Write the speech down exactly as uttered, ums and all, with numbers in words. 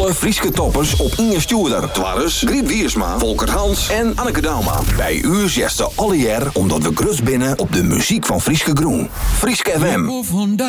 Alle Frieske toppers op één stuurder. Twarres, Griet Wiersma, Volker Hans en Anneke Dauma. Bij u zegt ze alle jaar omdat we grus binnen op de muziek van Frieske Groen. Frieske F M.